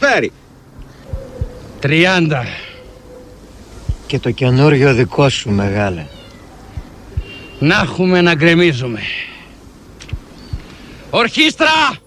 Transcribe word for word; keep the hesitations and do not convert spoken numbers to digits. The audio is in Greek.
προσφέρει? Τριάντα. Και το καινούριο δικό σου, μεγάλε. Να έχουμε να γκρεμίζουμε. Ορχήστρα!